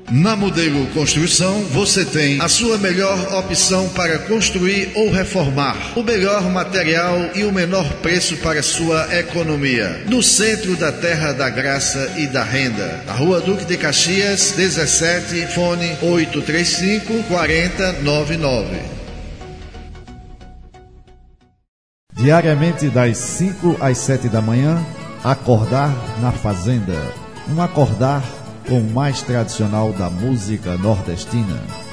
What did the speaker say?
Na Modelo Construção, você tem a sua melhor opção para construir ou reformar. O melhor material e o menor preço para sua economia. No centro da Terra da Graça e da Renda. A Rua Duque de Caxias, 17, fone 835-4099. Diariamente das 5 às 7 da manhã, Acordar na Fazenda. Um acordar com o mais tradicional da música nordestina.